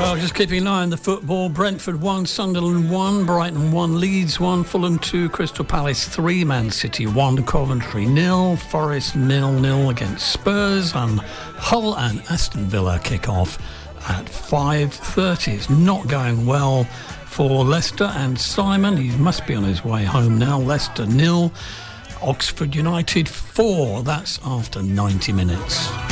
Well, just keeping an eye on the football. Brentford 1, Sunderland 1, Brighton 1, Leeds 1, Fulham 2, Crystal Palace 3, Man City 1, Coventry 0, Forest 0-0 against Spurs, and Hull and Aston Villa kick off at 5:30. It's not going well for Leicester and Simon. He must be on his way home now. Leicester 0, Oxford United 4. That's after 90 minutes.